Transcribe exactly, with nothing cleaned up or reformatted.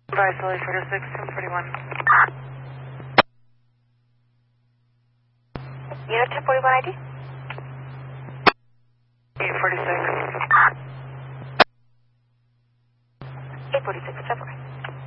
Vice forty-six, seven forty-one. Unit ten forty-one I D? eight forty-six. eight forty-six, seven.